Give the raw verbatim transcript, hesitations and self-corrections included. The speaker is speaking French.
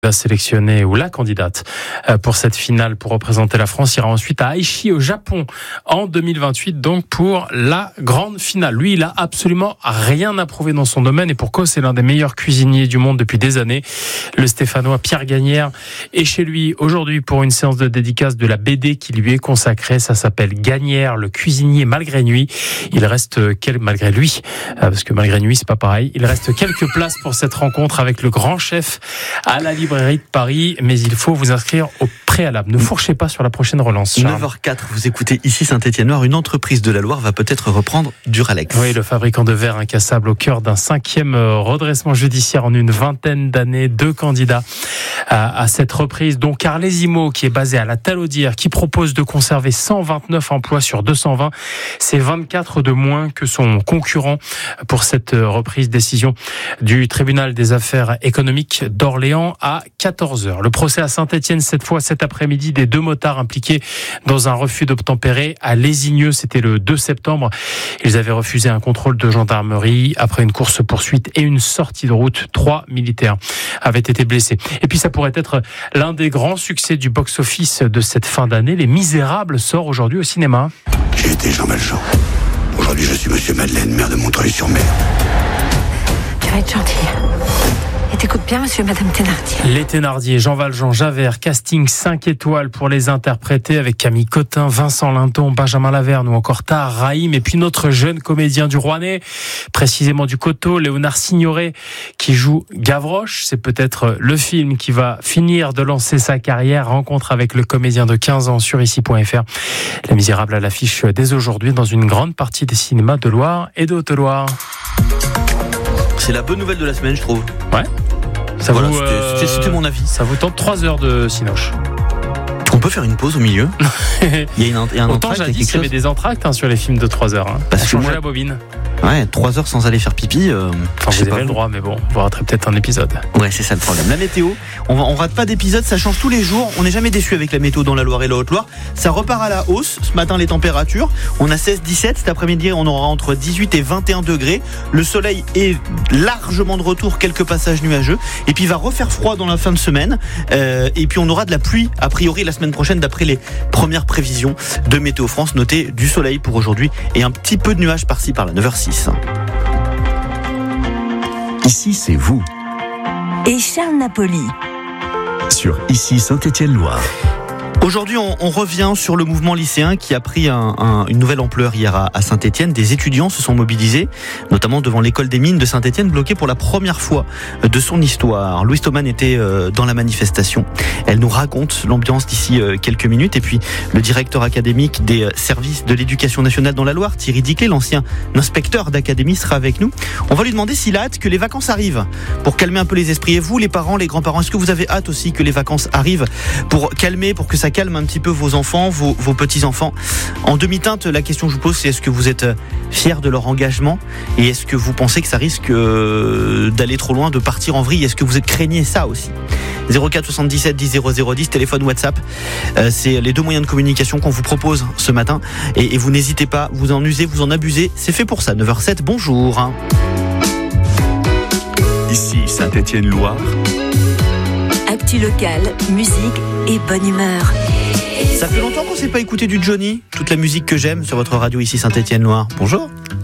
La sélectionnée ou la candidate pour cette finale pour représenter la France ira ensuite à Aichi au Japon en deux mille vingt-huit, donc pour la grande finale. Lui, il a absolument rien à prouver dans son domaine et pour cause, c'est l'un des meilleurs cuisiniers du monde depuis des années. Le Stéphanois Pierre Gagnaire est chez lui aujourd'hui pour une séance de dédicace de la B D qui lui est consacrée. Ça s'appelle Gagnaire, le cuisinier malgré nuit. Il reste quel malgré lui, parce que malgré nuit, c'est pas pareil. Il reste quelques places pour cette rencontre avec le grand chef à la librairie de Paris, mais il faut vous inscrire au préalable. Ne fourchez pas sur la prochaine relance, Charles. neuf heures quatre, vous écoutez ici Saint-Étienne-Loire. Une entreprise de la Loire va peut-être reprendre Duralex. Oui, le fabricant de verre incassable au cœur d'un cinquième redressement judiciaire en une vingtaine d'années. Deux candidats à, à cette reprise, dont Carlesimo, qui est basé à la Talaudière, qui propose de conserver cent vingt-neuf emplois sur deux cent vingt. C'est vingt-quatre de moins que son concurrent pour cette reprise. Décision du tribunal des affaires économiques d'Orléans à quatorze heures. Le procès à Saint-Étienne, cette fois cet après-midi, des deux motards impliqués dans un refus d'obtempérer à Lésigneux. C'était le deux septembre. Ils avaient refusé un contrôle de gendarmerie. Après une course-poursuite et une sortie de route, trois militaires avaient été blessés. Et puis ça pourrait être l'un des grands succès du box-office de cette fin d'année. Les Misérables sort aujourd'hui au cinéma. J'ai été Jean Valjean. Aujourd'hui, je suis Monsieur Madeleine, maire de Montreuil-sur-Mer. Tu vas être gentil. Et t'écoutes bien, monsieur et madame Thénardier. Les Thénardier, Jean Valjean, Javert, casting cinq étoiles pour les interpréter avec Camille Cotin, Vincent Linton, Benjamin Laverne ou encore Tahar Rahim. Et puis notre jeune comédien du Rouennais, précisément du Coteau, Léonard Signoret, qui joue Gavroche. C'est peut-être le film qui va finir de lancer sa carrière. Rencontre avec le comédien de quinze ans sur ici point f r. Les Misérables à l'affiche dès aujourd'hui dans une grande partie des cinémas de Loire et de Haute-Loire. C'est la bonne nouvelle de la semaine, je trouve. Ouais. Ça voilà, vous, c'était, euh, c'était, c'était mon avis. Ça vous tente trois heures de Cinoche. On peut faire une pause au milieu. Il y a, une, il y a un Autant entracte, jadis, il y quelque avait chose. des entractes hein, sur les films de trois heures. Hein. Parce On que changeait moi- la bobine. Ouais, trois heures sans aller faire pipi. Euh, Enfin, je sais vous pas avez le vous. droit, mais bon, vous raterez peut-être un épisode. Ouais, c'est ça le problème. La météo, on, va, on rate pas d'épisode, ça change tous les jours. On n'est jamais déçu avec la météo dans la Loire et la Haute-Loire. Ça repart à la hausse. Ce matin, les températures, on a seize dix-sept. Cet après-midi, on aura entre dix-huit et vingt et un degrés. Le soleil est largement de retour, quelques passages nuageux. Et puis, il va refaire froid dans la fin de semaine. Euh, et puis, on aura de la pluie, a priori, la semaine prochaine, d'après les premières prévisions de Météo France. Notez du soleil pour aujourd'hui et un petit peu de nuages par-ci par là, neuf heures six. Ici, c'est vous, Et Charles Napoli. sur Ici Saint-Étienne-Loire. Aujourd'hui, on, on revient sur le mouvement lycéen qui a pris un, un, une nouvelle ampleur hier à, à Saint-Étienne. Des étudiants se sont mobilisés, notamment devant l'école des mines de Saint-Étienne, bloquée pour la première fois de son histoire. Louise Thoman était euh, dans la manifestation. Elle nous raconte l'ambiance d'ici euh, quelques minutes. Et puis, le directeur académique des services de l'éducation nationale dans la Loire, Thierry Diclé, l'ancien inspecteur d'académie, sera avec nous. On va lui demander s'il a hâte que les vacances arrivent pour calmer un peu les esprits. Et vous, les parents, les grands-parents, est-ce que vous avez hâte aussi que les vacances arrivent pour calmer, pour que ça calme un petit peu vos enfants, vos, vos petits-enfants? En demi-teinte, la question que je vous pose, c'est est-ce que vous êtes fiers de leur engagement et est-ce que vous pensez que ça risque euh, d'aller trop loin, de partir en vrille? Est-ce que vous craignez ça aussi? zéro quatre soixante-dix-sept dix zéro zéro dix, téléphone WhatsApp, euh, c'est les deux moyens de communication qu'on vous propose ce matin et, et vous n'hésitez pas, vous en usez, vous en abusez, c'est fait pour ça. neuf heures sept, bonjour. Ici Saint-Étienne-Loire. Actu locale, musique et bonne humeur. Ça fait longtemps qu'on ne s'est pas écouté du Johnny, toute la musique que j'aime sur votre radio ici Saint-Étienne-Loire. Bonjour.